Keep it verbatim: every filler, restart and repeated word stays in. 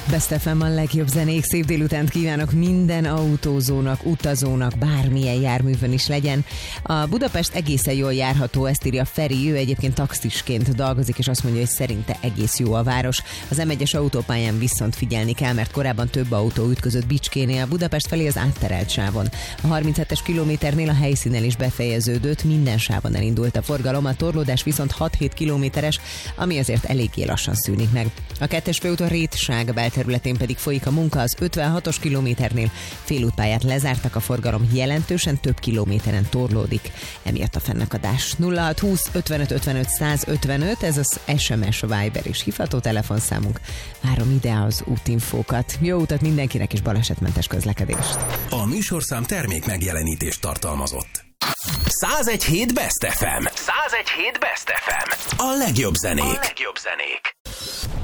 Best ef em a legjobb zenék, szép délutánt kívánok minden autózónak, utazónak, bármilyen járművön is legyen. A Budapest egészen jól járható, ezt írja Feri, ő egyébként taxisként dolgozik, és azt mondja, hogy szerinte egész jó a város. Az em egyes autópályán viszont figyelni kell, mert korábban több autó ütközött Bicskénél, Budapest felé az átterelt sávon. A harminchetes kilométernél a helyszínen is befejeződött, minden sávon elindult a forgalom, a torlódás viszont hat-hét kilométeres, ami azért eléggé lassan szűnik meg. A kettes főúton Rétság belterületén pedig folyik a munka, az ötvenhatos kilométernél félútpályát lezártak, a forgalom jelentősen több kilométeren torlódik, emiatt a fennakadás. nulla hat húsz ötvenöt ötvenöt százötvenöt, ez az es em es, Viber és hívható telefonszámunk. Várom ide az útinfókat. Jó utat mindenkinek és balesetmentes közlekedést. A műsorszám termék megjelenítést tartalmazott. száz egy hét Best ef em. száz egy hét Best ef em. A legjobb zenék. A legjobb zenék.